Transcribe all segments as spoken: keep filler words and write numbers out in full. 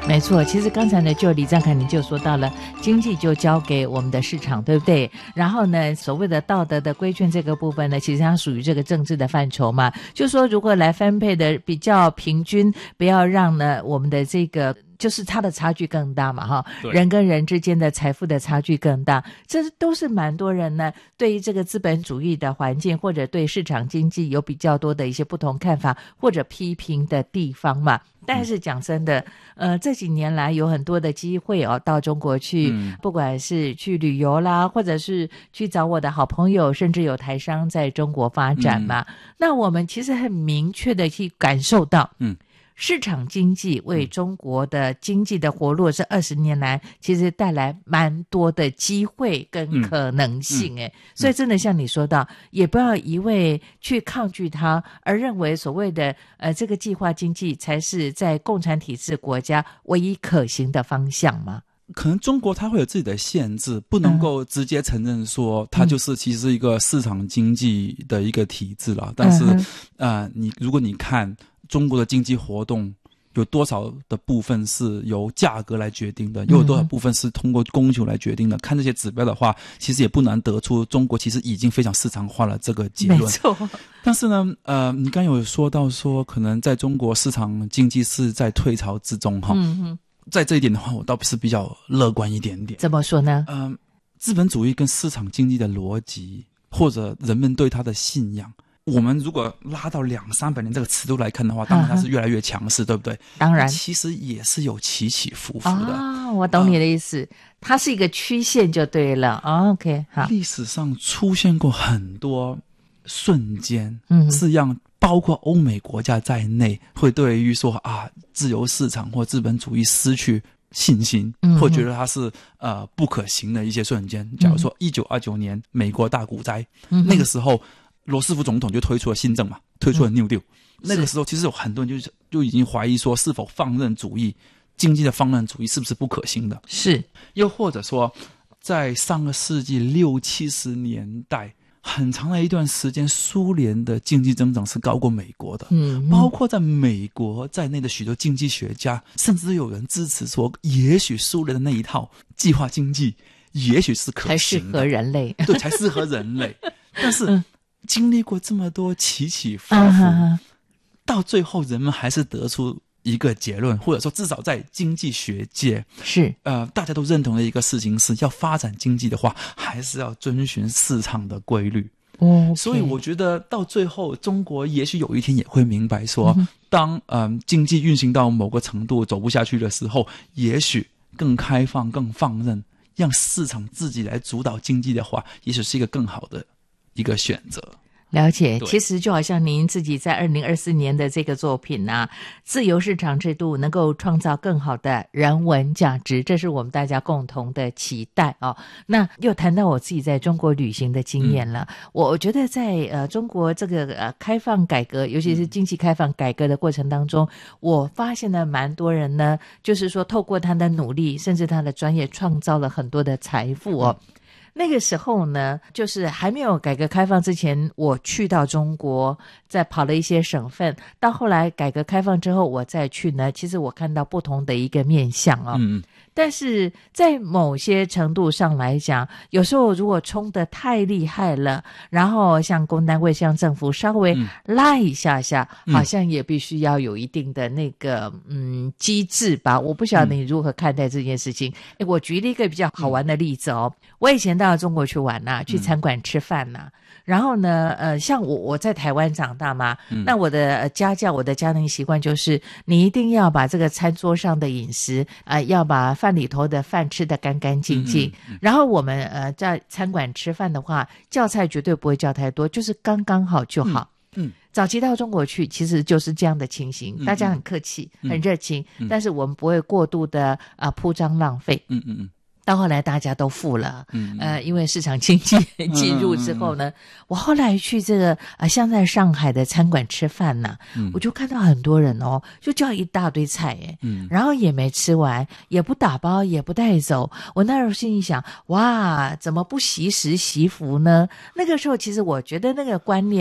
没错，其实刚才呢，就李正凯您就说到了，经济就交给我们的市场，对不对？然后呢，所谓的道德的规劝这个部分呢，其实它属于这个政治的范畴嘛，就说如何来分配的比较平均，不要让呢我们的这个就是它的差距更大嘛，哈，人跟人之间的财富的差距更大，这都是蛮多人呢对于这个资本主义的环境或者对市场经济有比较多的一些不同看法或者批评的地方嘛。但是讲真的，呃，这几年来有很多的机会哦，到中国去，嗯、不管是去旅游啦，或者是去找我的好朋友，甚至有台商在中国发展嘛。嗯、那我们其实很明确的去感受到，嗯。市场经济为中国的经济的活络这二十年来其实带来蛮多的机会跟可能性诶、嗯嗯、所以真的像你说到，也不要一味去抗拒它，而认为所谓的呃这个计划经济才是在共产体制国家唯一可行的方向吗？ 可能中国它会有自己的限制，不能够直接承认说它就是其实是一个市场经济的一个体制啦、嗯、但是呃，你如果你看中国的经济活动有多少的部分是由价格来决定的，又有多少部分是通过供求来决定的、嗯、看这些指标的话，其实也不难得出中国其实已经非常市场化了这个结论。没错。但是呢呃，你刚有说到说可能在中国市场经济是在退潮之中哈。嗯哼。在这一点的话，我倒是比较乐观一点点。 怎么说呢？ 嗯、呃，资本主义跟市场经济的逻辑，或者人们对它的信仰，我们如果拉到两三百年这个尺度来看的话，当然它是越来越强势，对不对？ 当然， 其实也是有起起伏伏的。 啊、哦，我懂你的意思，呃、它是一个曲线就对了。哦、OK， 好。 历史上出现过很多瞬间，嗯，是让包括欧美国家在内，会对于说啊自由市场或资本主义失去信心，嗯、或觉得它是呃不可行的一些瞬间。假如说一九二九年美国大股灾，嗯、那个时候罗斯福总统就推出了新政嘛，推出了 New Deal。那个时候其实有很多人就就已经怀疑说，是否放任主义、经济的放任主义是不是不可行的？ 是， 又或者说，在上个世纪六七十年代。很长的一段时间，苏联的经济增长是高过美国的，嗯，包括在美国在内的许多经济学家，甚至有人支持说，也许苏联的那一套计划经济，也许是可行的，才适合人类， 对，才适合人类。但是经历过这么多起起伏伏，嗯、到最后人们还是得出一个结论，或者说至少在经济学界是呃大家都认同的一个事情是，要发展经济的话，还是要遵循市场的规律。哦、okay ，所以我觉得到最后，中国也许有一天也会明白说，嗯、当嗯、呃、经济运行到某个程度走不下去的时候，也许更开放、更放任，让市场自己来主导经济的话，也许是一个更好的一个选择。 了解，其实就好像您自己在二零二四年的这个作品啊，自由市场制度能够创造更好的人文价值，这是我们大家共同的期待哦。那又谈到我自己在中国旅行的经验了，嗯、我觉得在呃中国这个呃开放改革，尤其是经济开放改革的过程当中，我发现了蛮多人呢，就是说透过他的努力，甚至他的专业，创造了很多的财富哦。嗯那个时候呢，就是还没有改革开放之前，我去到中国，再跑了一些省份，到后来改革开放之后，我再去呢，其实我看到不同的一个面向哦。嗯。但是在某些程度上来讲，有时候如果冲得太厉害了，然后像公单位、像政府稍微拉一下下，嗯、好像也必须要有一定的那个嗯机制吧。我不晓得你如何看待这件事情。诶，我举了一个比较好玩的例子哦，我以前到中国去玩呐、啊，去餐馆吃饭呐、啊。然后呢，呃，像我我在台湾长大嘛，嗯、那我的、呃、家教，我的家庭习惯就是，你一定要把这个餐桌上的饮食，呃，要把饭里头的饭吃得干干净净。嗯嗯嗯、然后我们呃在餐馆吃饭的话，叫菜绝对不会叫太多，就是刚刚好就好。嗯，嗯早期到中国去，其实就是这样的情形，嗯、大家很客气，嗯、很热情，嗯、但是我们不会过度的啊、呃、铺张浪费。嗯嗯嗯。到后来大家都富了，嗯，呃，因为市场经济进入之后呢，嗯、我后来去这个呃，像在上海的餐馆吃饭呐、啊，嗯、我就看到很多人哦，就叫一大堆菜，哎，嗯，然后也没吃完，也不打包，也不带走。我那时候心里想，哇，怎么不惜食惜福呢？那个时候其实我觉得那个观念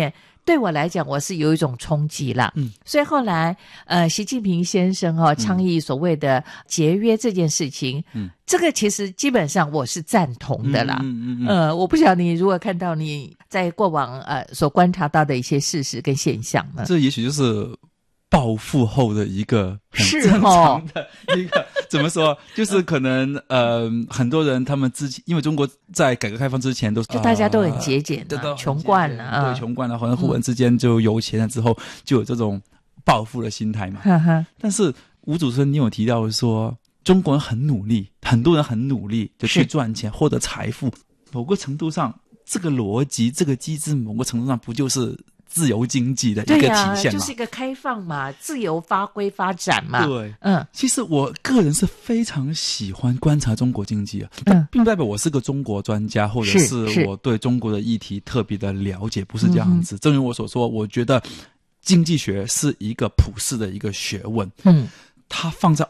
对我来讲我是有一种冲击啦。 嗯， 所以后来呃，习近平先生哦倡议所谓的节约这件事情，嗯，这个其实基本上我是赞同的啦。 嗯嗯嗯呃，我不晓得你如果看到你在过往呃所观察到的一些事实跟现象呢？ 这也许就是暴富后的一个很是正常的一个怎么说，就是可能呃很多人他们之前因为中国在改革开放之前都是就大家都很节俭、 呃、 啊，穷惯了啊， 对，穷惯了，好像户人之间就有钱了之后、嗯、就有这种暴富的心态嘛。 呵呵， 但是吴主持人你有提到说中国人很努力，很多人很努力就去赚钱获得财富，某个程度上这个逻辑这个机制某个程度上不就是自由经济的一个体现嘛？ 对啊，就是一个开放嘛，自由发挥发展嘛。 对， 嗯， 其实我个人是非常喜欢观察中国经济啊，嗯，并不代表我是个中国专家，或者是我对中国的议题特别的了解，不是这样子。嗯、正如我所说，我觉得经济学是一个普世的一个学问，嗯，它放在